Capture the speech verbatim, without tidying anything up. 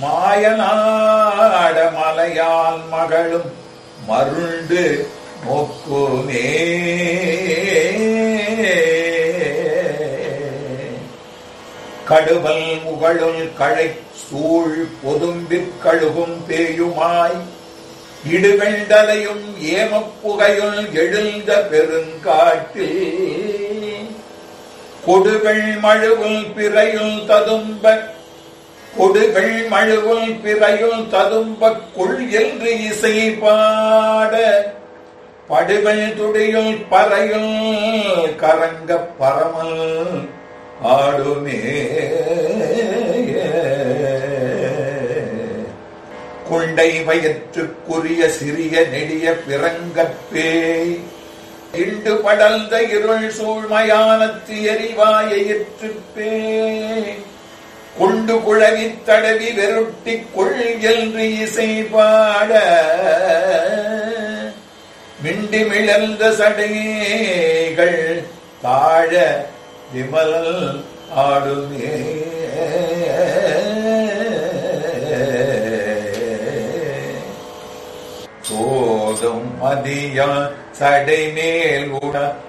மாயநாட மலையால் மகளும் மருண்டு நோக்குமே. கடுவல் முகழுள் களை சூழ் பொதும்பிற் கழுகும் பேயுமாய் இடுகண்டலையும் ஏமப்புகையுள் எழுந்த பெருங்காட்டில் கொடுகள் மழுவுள் பிறையுள் ததும்ப கொடுகள் மழுவுள் பிறையுள் ததும்ப கொள் என்று இசை பாட படுகள் துடியுள் பறையுள் கரங்க பரமல் ஆடுமே. குண்டை வயிற்றுக்குரிய சிறிய நெடிய பிறங்கப்பே இண்டு படர்ந்த இருள் சூழ்மயானத்து எரிவாயிற்றுப்பே கொண்டு குழவி தடவி வெருட்டி கொள் என்று இசை பாட மிண்டி மிளர்ந்த சடைகள் தாழ விமல் ஆடுமே. சோதும் மதியா சடை மேல் உட